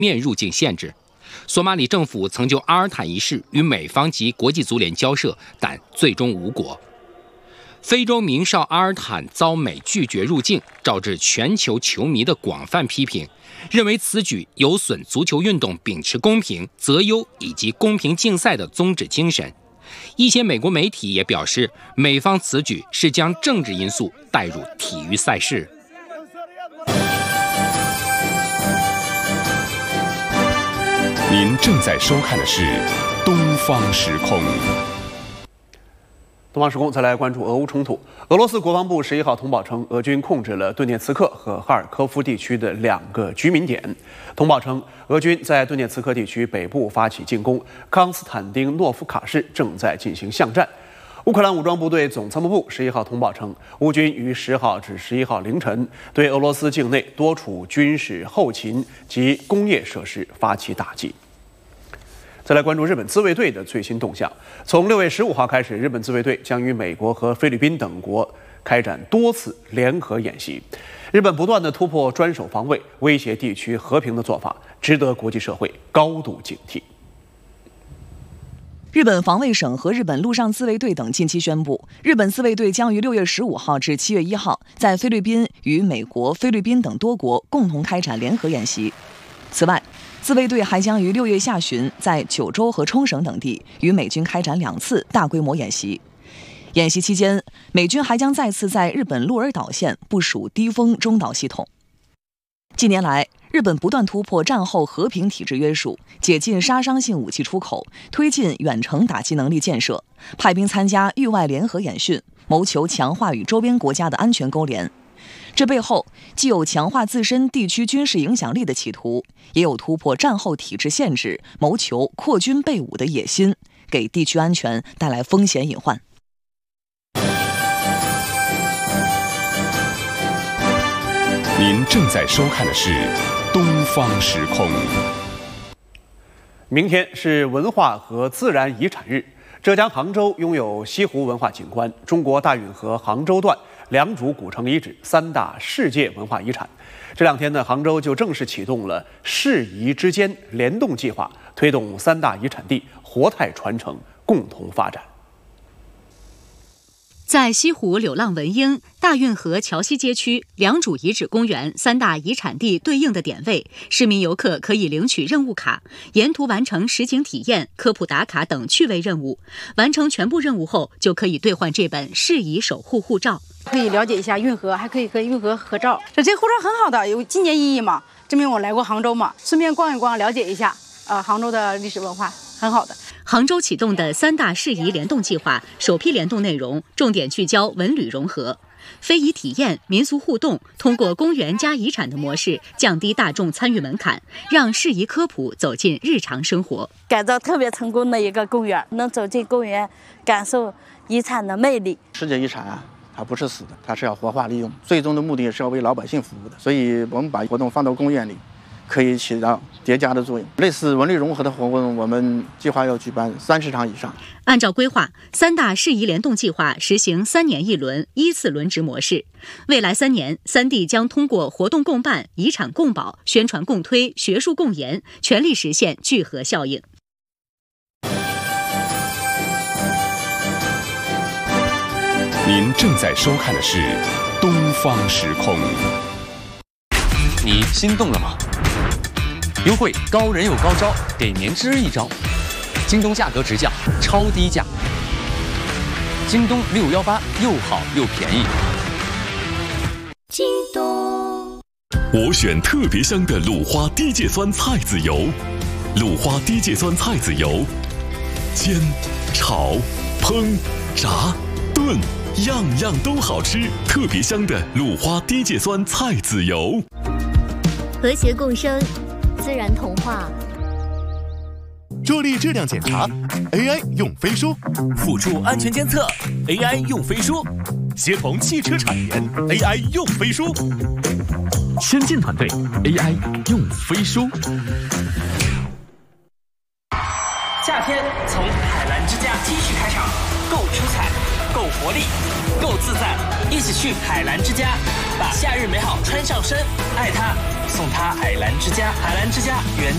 面入境限制。索马里政府曾就阿尔坦一事与美方及国际足联交涉，但最终无果。非洲名少阿尔坦遭美拒绝入境，招致全球球迷的广泛批评，认为此举有损足球运动秉持公平、择优以及公平竞赛的宗旨精神。一些美国媒体也表示，美方此举是将政治因素带入体育赛事。 您正在收看的是《东方时空》。 东方时空再来关注俄乌冲突。俄罗斯国防部11号通报称，俄军控制了顿涅茨克和哈尔科夫地区的2个居民点。通报称，俄军在顿涅茨克地区北部发起进攻，康斯坦丁诺夫卡市正在进行巷战。乌克兰武装部队总参谋部11号通报称，乌军于10号至11号凌晨对俄罗斯境内多处军事、后勤及工业设施发起打击。再来关注日本自卫队的最新动向。从6月15号开始，日本自卫队将与美国和菲律宾等国开展多次联合演习。日本不断地突破专守防卫、威胁地区和平的做法，值得国际社会高度警惕。 日本防卫省和日本陆上自卫队等近期宣布，日本自卫队将于6月15号至7月1号在菲律宾与美国、菲律宾等多国共同开展联合演习。此外，自卫队还将于6月下旬在九州和冲绳等地与美军开展2次大规模演习。演习期间，美军还将再次在日本鹿儿岛县部署低风中导系统。近年来，日本不断突破战后和平体制约束，解禁杀伤性武器出口，推进远程打击能力建设，派兵参加域外联合演训，谋求强化与周边国家的安全勾连。这背后既有强化自身地区军事影响力的企图，也有突破战后体制限制，谋求扩军备武的野心，给地区安全带来风险隐患。 您正在收看的是《东方时空》。 明天是文化和自然遗产日，浙江杭州拥有西湖文化景观、中国大运河杭州段、良渚古城遗址3大世界文化遗产。这2天呢，杭州就正式启动了世遗之间联动计划，推动3大遗产地活态传承，共同发展。 在西湖柳浪闻莺、大运河桥西街区、良渚遗址公园3大遗产地对应的点位，市民游客可以领取任务卡，沿途完成实景体验、科普打卡等趣味任务。完成全部任务后，就可以兑换这本世遗守护护照， 可以了解一下运河，还可以和运河合照。这护照很好的，有纪念意义嘛，证明我来过杭州嘛，顺便逛一逛，了解一下杭州的历史文化，很好的。 杭州启动的3大世遗联动计划，首批联动内容重点聚焦文旅融合、非遗体验、民俗互动，通过公园加遗产的模式，降低大众参与门槛，让世遗科普走进日常生活。 改造特别成功的一个公园，能走进公园，感受遗产的魅力。 世界遗产啊，它不是死的，它是要活化利用，最终的目的是要为老百姓服务的。所以我们把活动放到公园里，可以起到叠加的作用。类似文旅融合的活动，我们计划要举办30场以上。 按照规划，3大世遗联动计划实行3年1轮依次轮值模式。未来3年，3地将通过活动共办、遗产共保、宣传共推、学术共研，全力实现聚合效应。 您正在收看的是《东方时空》。 你心动了吗？优惠高人有高招，给您支一招。京东价格直降，超低价。京东618又好又便宜。 京东， 我选特别香的鲁花低芥酸菜籽油。鲁花低芥酸菜籽油，煎、炒、烹、炸、炖，样样都好吃。特别香的鲁花低芥酸菜籽油。 和谐共生，自然童话。 助力质量检查 ，AI 用飞书； 辅助安全监测 ，AI 用飞书； 协同汽车产研 ，AI 用飞书； 先进团队 ，AI 用飞书。 夏天从海澜之家 T 恤开场，够出彩，够活力，够自在，一起去海澜之家，把夏日美好穿上身，爱它，送它海澜之家。海澜之家原